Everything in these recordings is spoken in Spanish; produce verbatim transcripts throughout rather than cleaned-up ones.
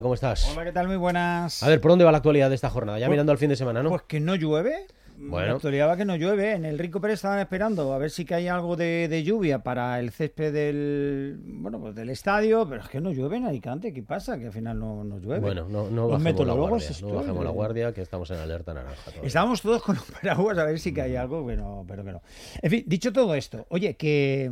¿Cómo estás? Hola, ¿qué tal? Muy buenas. A ver, ¿por dónde va la actualidad de esta jornada? Ya pues, mirando al fin de semana, ¿no? Pues que no llueve. Bueno. La actualidad va que no llueve. En el Rico Pérez estaban esperando a ver si que hay algo de, de lluvia para el césped del bueno pues del estadio, pero es que no llueve en Alicante. ¿Qué pasa? Que al final no, no llueve. Bueno, no, no Los bajemos la guardia, estoy, no bajemos la guardia, que estamos en alerta naranja todavía. Estábamos todos con los paraguas a ver si que hay algo, pero, pero que no. En fin, dicho todo esto, oye, que...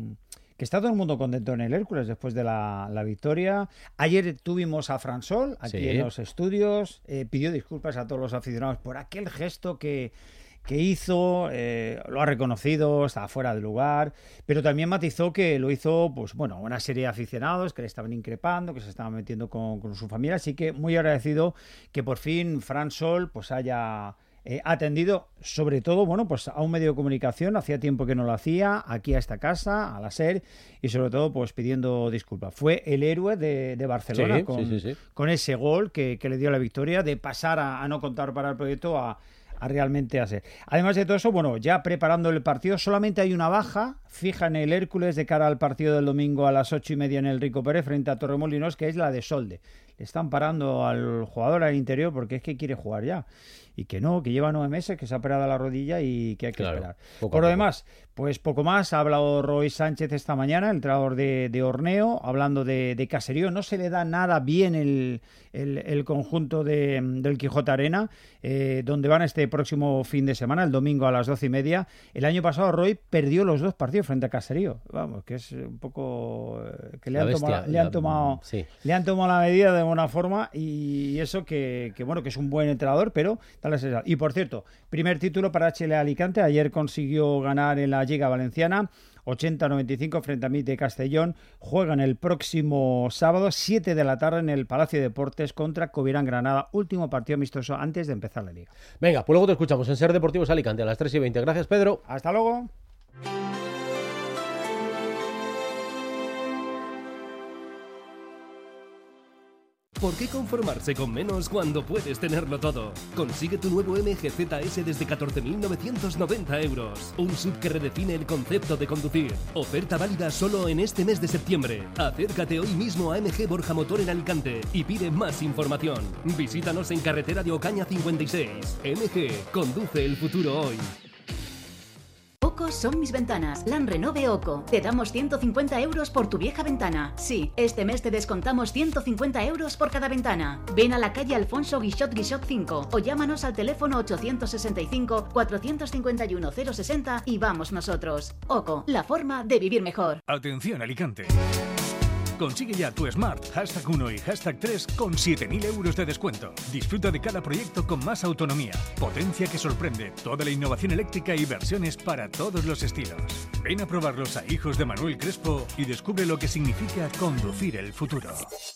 que está todo el mundo contento en el Hércules después de la, la victoria. Ayer tuvimos a Fransol aquí sí. en los estudios, eh, pidió disculpas a todos los aficionados por aquel gesto que, que hizo, eh, lo ha reconocido, está fuera de lugar, pero también matizó que lo hizo, pues bueno, una serie de aficionados que le estaban increpando, que se estaban metiendo con, con su familia, así que muy agradecido que por fin Fransol pues haya... Eh, atendido sobre todo, bueno, pues a un medio de comunicación, hacía tiempo que no lo hacía, aquí a esta casa, a la SER, y sobre todo pues pidiendo disculpas. Fue el héroe de, de Barcelona sí, con, sí, sí, sí. con ese gol que, que le dio la victoria, de pasar a, a no contar para el proyecto a, a realmente hacer. Además de todo eso, bueno, ya preparando el partido, solamente hay una baja fija en el Hércules de cara al partido del domingo a las ocho y media en el Rico Pérez frente a Torremolinos, que es la de Solde. Le están parando al jugador al interior porque es que quiere jugar ya. Y que no, que lleva nueve meses, que se ha operado la rodilla y que hay que claro, esperar. Por lo demás, pues poco más. Ha hablado Roy Sánchez esta mañana, el entrenador de, de Orneo, hablando de, de Caserío. No se le da nada bien el, el, el conjunto de, del Quijote Arena, eh, donde van este próximo fin de semana, el domingo a las doce y media. El año pasado Roy perdió los dos partidos frente a Caserío. Vamos, que es un poco... que le han, bestia, tomado, le, han tomado, sí. le han tomado la medida de buena forma y eso que, que bueno, que es un buen entrenador, pero... Y por cierto, primer título para H L Alicante. Ayer consiguió ganar en la Liga Valenciana ochenta a noventa y cinco frente a Mit de Castellón. Juegan el próximo sábado, siete de la tarde, en el Palacio de Deportes contra Covirán Granada. Último partido amistoso antes de empezar la Liga. Venga, pues luego te escuchamos en Ser Deportivos Alicante a las tres y veinte. Gracias, Pedro. Hasta luego. ¿Por qué conformarse con menos cuando puedes tenerlo todo? Consigue tu nuevo M G Z S desde catorce mil novecientos noventa euros. Un S U V que redefine el concepto de conducir. Oferta válida solo en este mes de septiembre. Acércate hoy mismo a M G Borja Motor en Alicante y pide más información. Visítanos en carretera de Ocaña cincuenta y seis. M G, conduce el futuro hoy. Oco son mis ventanas. Land Renove Oco. Te damos ciento cincuenta euros por tu vieja ventana. Sí, este mes te descontamos ciento cincuenta euros por cada ventana. Ven a la calle Alfonso Guixot Guixot cinco o llámanos al teléfono ochocientos sesenta y cinco, cuatrocientos cincuenta y uno, cero sesenta y vamos nosotros. Oco, la forma de vivir mejor. Atención, Alicante. Consigue ya tu Smart hashtag uno y hashtag tres con siete mil euros de descuento. Disfruta de cada proyecto con más autonomía, potencia que sorprende, toda la innovación eléctrica y versiones para todos los estilos. Ven a probarlos a Hijos de Manuel Crespo y descubre lo que significa conducir el futuro.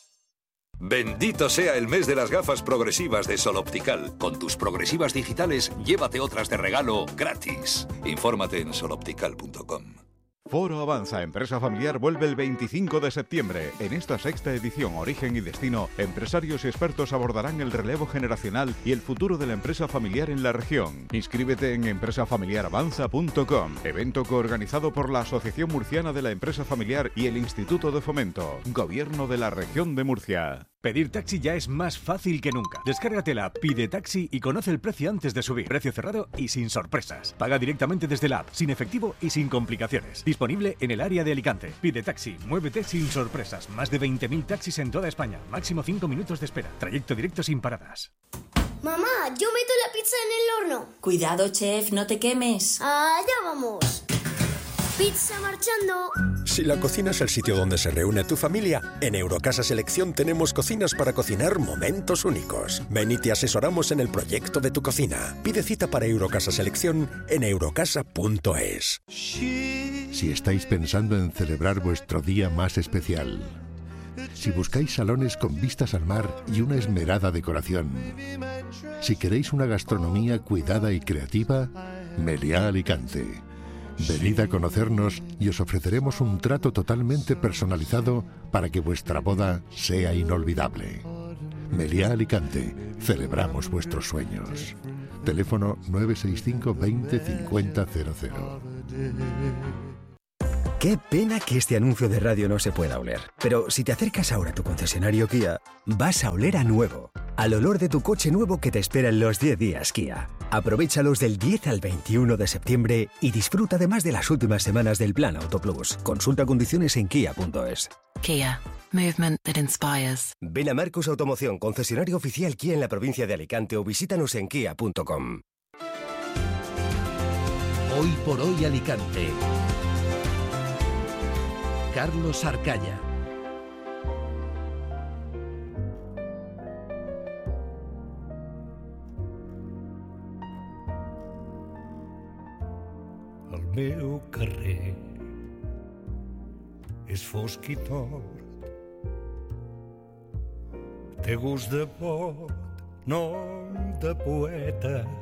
Bendito sea el mes de las gafas progresivas de Sol Optical. Con tus progresivas digitales, llévate otras de regalo gratis. Infórmate en sol optical punto com. Foro Avanza Empresa Familiar vuelve el veinticinco de septiembre. En esta sexta edición Origen y Destino, empresarios y expertos abordarán el relevo generacional y el futuro de la empresa familiar en la región. Inscríbete en empresa familiar avanza punto com, evento coorganizado por la Asociación Murciana de la Empresa Familiar y el Instituto de Fomento, Gobierno de la Región de Murcia. Pedir taxi ya es más fácil que nunca. Descárgate la app Pide Taxi y conoce el precio antes de subir. Precio cerrado y sin sorpresas. Paga directamente desde la app, sin efectivo y sin complicaciones. Disponible en el área de Alicante. Pide Taxi, muévete sin sorpresas. Más de veinte mil taxis en toda España. Máximo cinco minutos de espera. Trayecto directo sin paradas. Mamá, yo meto la pizza en el horno. Cuidado, chef, no te quemes. Allá vamos. Pizza marchando. Si la cocina es el sitio donde se reúne tu familia, en Eurocasa Selección tenemos cocinas para cocinar momentos únicos. Ven y te asesoramos en el proyecto de tu cocina. Pide cita para Eurocasa Selección en eurocasa punto es. Si estáis pensando en celebrar vuestro día más especial, si buscáis salones con vistas al mar y una esmerada decoración, si queréis una gastronomía cuidada y creativa, Meliá Alicante. Venid a conocernos y os ofreceremos un trato totalmente personalizado para que vuestra boda sea inolvidable. Meliá Alicante, celebramos vuestros sueños. Teléfono nueve seis cinco veinte cincuenta cero cero. Qué pena que este anuncio de radio no se pueda oler. Pero si te acercas ahora a tu concesionario Kia, vas a oler a nuevo. Al olor de tu coche nuevo que te espera en los diez días Kia. Aprovéchalos del diez al veintiuno de septiembre y disfruta además de las últimas semanas del Plan Auto Plus. Consulta condiciones en kia punto es. Kia. Movement that inspires. Ven a Marcos Automoción, concesionario oficial Kia en la provincia de Alicante, o visítanos en kia punto com. Hoy por hoy Alicante. Carlos Arcaya. El meu carrer és fosc i tort, té gust de pot, nom de poeta.